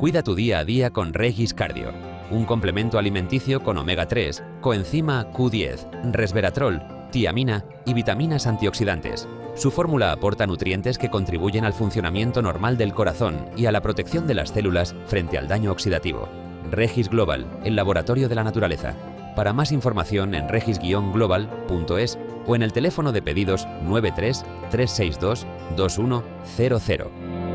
Cuida tu día a día con Regis Cardio, un complemento alimenticio con omega 3, coenzima Q10, resveratrol, tiamina y vitaminas antioxidantes. Su fórmula aporta nutrientes que contribuyen al funcionamiento normal del corazón y a la protección de las células frente al daño oxidativo. Regis Global, el laboratorio de la naturaleza. Para más información en regis-global.es o en el teléfono de pedidos 93 362 2100.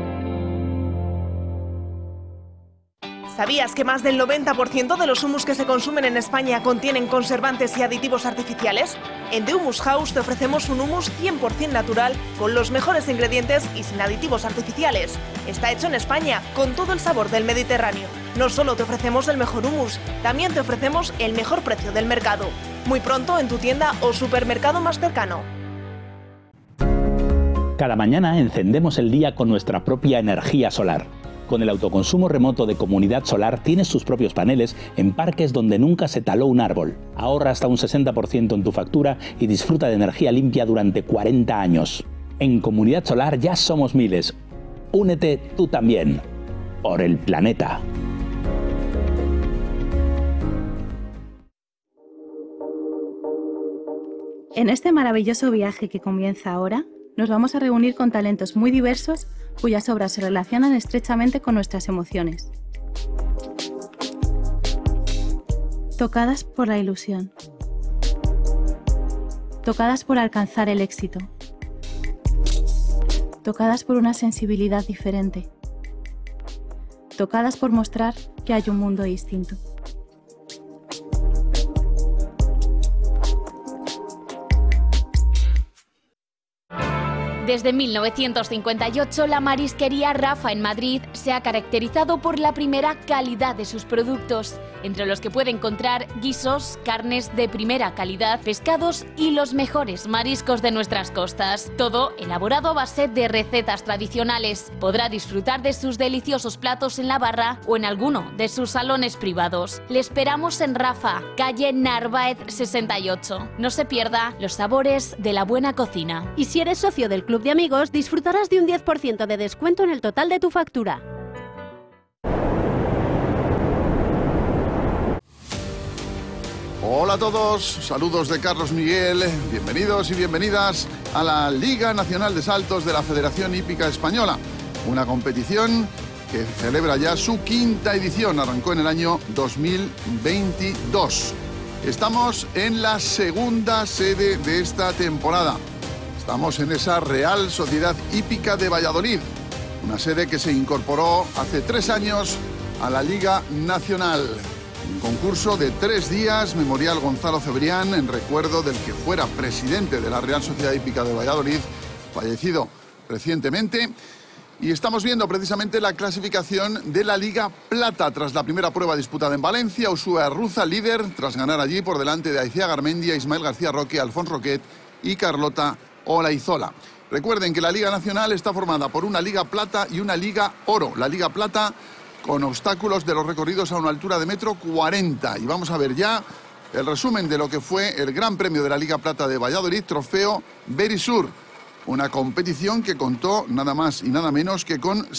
¿Sabías que más del 90% de los humus que se consumen en España contienen conservantes y aditivos artificiales? En The Humus House te ofrecemos un humus 100% natural, con los mejores ingredientes y sin aditivos artificiales. Está hecho en España, con todo el sabor del Mediterráneo. No solo te ofrecemos el mejor humus, también te ofrecemos el mejor precio del mercado. Muy pronto en tu tienda o supermercado más cercano. Cada mañana encendemos el día con nuestra propia energía solar. Con el autoconsumo remoto de Comunidad Solar tienes tus propios paneles en parques donde nunca se taló un árbol. Ahorra hasta un 60% en tu factura y disfruta de energía limpia durante 40 años. En Comunidad Solar ya somos miles. Únete tú también. Por el planeta. En este maravilloso viaje que comienza ahora, nos vamos a reunir con talentos muy diversos cuyas obras se relacionan estrechamente con nuestras emociones. Tocadas por la ilusión. Tocadas por alcanzar el éxito. Tocadas por una sensibilidad diferente. Tocadas por mostrar que hay un mundo distinto. Desde 1958, la marisquería Rafa en Madrid se ha caracterizado por la primera calidad de sus productos, entre los que puede encontrar guisos, carnes de primera calidad, pescados y los mejores mariscos de nuestras costas. Todo elaborado a base de recetas tradicionales. Podrá disfrutar de sus deliciosos platos en la barra o en alguno de sus salones privados. Le esperamos en Rafa, calle Narváez 68. No se pierda los sabores de la buena cocina. Y si eres socio del Club de Amigos, disfrutarás de un 10% de descuento en el total de tu factura. Hola a todos, saludos de Carlos Miguel, bienvenidos y bienvenidas a la Liga Nacional de Saltos de la Federación Hípica Española, una competición que celebra ya su quinta edición, arrancó en el año 2022. Estamos en la segunda sede de esta temporada. Estamos en esa Real Sociedad Hípica de Valladolid, una sede que se incorporó hace 3 años a la Liga Nacional. Un concurso de 3 días, Memorial Gonzalo Cebrián, en recuerdo del que fuera presidente de la Real Sociedad Hípica de Valladolid, fallecido recientemente. Y estamos viendo precisamente la clasificación de la Liga Plata. Tras la primera prueba disputada en Valencia, Ushua Arruza, líder, tras ganar allí por delante de Aicea Garmendia, Ismael García Roque, Alfonso Roquet y Carlota Olaizola. Recuerden que la Liga Nacional está formada por una Liga Plata y una Liga Oro. La Liga Plata con obstáculos de los recorridos a una altura de 1,40 m. Y vamos a ver ya el resumen de lo que fue el Gran Premio de la Liga Plata de Valladolid, Trofeo Berisur. Una competición que contó nada más y nada menos que con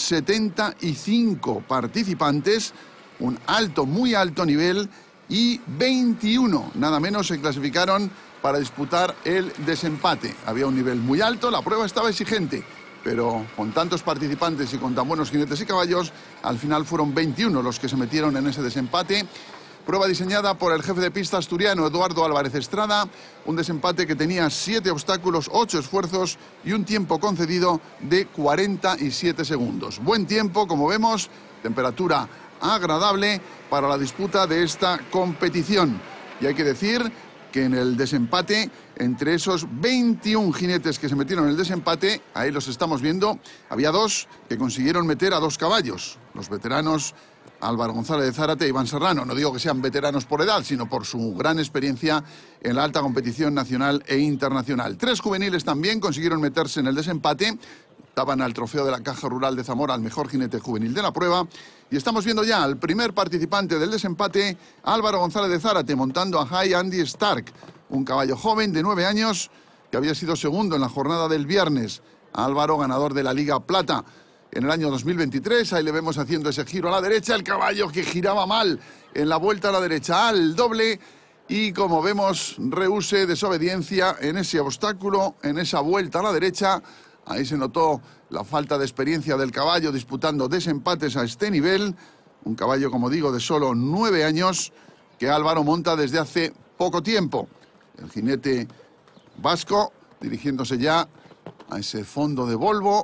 75 participantes, un alto, muy alto nivel, y 21 nada menos se clasificaron para disputar el desempate. Había un nivel muy alto, la prueba estaba exigente, pero con tantos participantes y con tan buenos jinetes y caballos, al final fueron 21 los que se metieron en ese desempate. Prueba diseñada por el jefe de pista asturiano Eduardo Álvarez Estrada, un desempate que tenía 7 obstáculos, 8 esfuerzos y un tiempo concedido de 47 segundos. Buen tiempo, como vemos, temperatura agradable para la disputa de esta competición. Y hay que decir que en el desempate, entre esos 21 jinetes que se metieron en el desempate, ahí los estamos viendo, había 2 que consiguieron meter a 2 caballos, los veteranos Álvaro González de Zárate e Iván Serrano. No digo que sean veteranos por edad, sino por su gran experiencia en la alta competición nacional e internacional. 3 juveniles también consiguieron meterse en el desempate. Estaban al trofeo de la Caja Rural de Zamora al mejor jinete juvenil de la prueba. Y estamos viendo ya al primer participante del desempate, Álvaro González de Zárate, montando a High Andy Stark, un caballo joven de 9 años que había sido segundo en la jornada del viernes. Álvaro, ganador de la Liga Plata. en el año 2023. Ahí le vemos haciendo ese giro a la derecha, el caballo que giraba mal en la vuelta a la derecha al doble. Y como vemos, rehúse, desobediencia en ese obstáculo, en esa vuelta a la derecha. Ahí se notó la falta de experiencia del caballo disputando desempates a este nivel. Un caballo, como digo, de solo 9 años que Álvaro monta desde hace poco tiempo. El jinete vasco dirigiéndose ya a ese fondo de Volvo.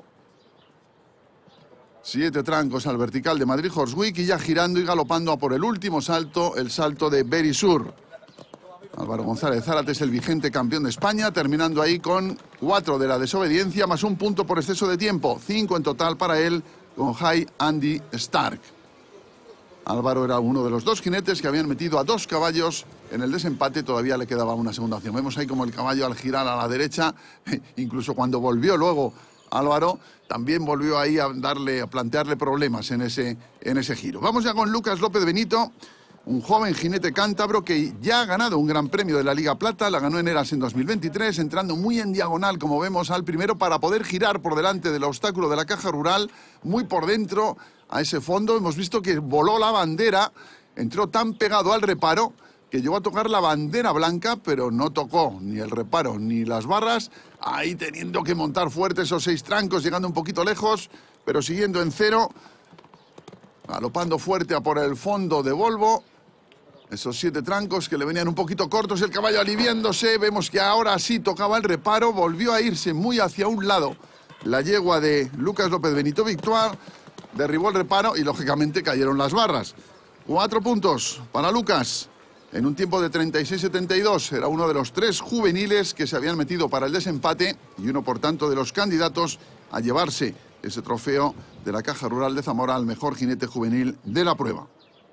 7 trancos al vertical de Madrid Horsewhick y ya girando y galopando a por el último salto, el salto de Berisur. Álvaro González Zárate es el vigente campeón de España, terminando ahí con 4 de la desobediencia, más 1 punto por exceso de tiempo. 5 en total para él, con High Andy Stark. Álvaro era uno de los 2 jinetes que habían metido a 2 caballos en el desempate. Todavía le quedaba una segunda opción. Vemos ahí como el caballo al girar a la derecha, incluso cuando volvió luego Álvaro, también volvió ahí a plantearle problemas en ese giro. Vamos ya con Lucas López Benito, un joven jinete cántabro que ya ha ganado un gran premio de la Liga Plata, la ganó en Eras en 2023, entrando muy en diagonal, como vemos, al primero para poder girar por delante del obstáculo de la caja rural, muy por dentro a ese fondo. Hemos visto que voló la bandera, entró tan pegado al reparo que llegó a tocar la bandera blanca, pero no tocó ni el reparo ni las barras, ahí teniendo que montar fuerte esos 6 trancos, llegando un poquito lejos, pero siguiendo en cero, galopando fuerte a por el fondo de Volvo. Esos 7 trancos que le venían un poquito cortos, el caballo aliviándose. Vemos que ahora sí tocaba el reparo, volvió a irse muy hacia un lado la yegua de Lucas López Benito Victoire, derribó el reparo y lógicamente cayeron las barras. 4 puntos para Lucas en un tiempo de 36-72. Era uno de los 3 juveniles que se habían metido para el desempate y uno, por tanto, de los candidatos a llevarse ese trofeo de la Caja Rural de Zamora al mejor jinete juvenil de la prueba.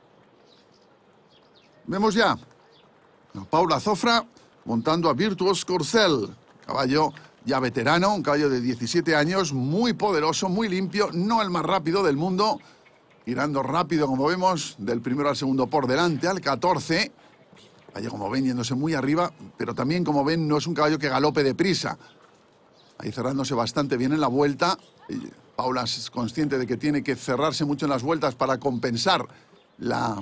Vemos ya a Paula Zofra montando a Virtuos Corcel, caballo ya veterano, un caballo de 17 años, muy poderoso, muy limpio, no el más rápido del mundo, girando rápido, como vemos, del primero al segundo por delante, al 14. Caballo, como ven, yéndose muy arriba, pero también, como ven, no es un caballo que galope deprisa. Ahí cerrándose bastante bien en la vuelta. Paula es consciente de que tiene que cerrarse mucho en las vueltas para compensar la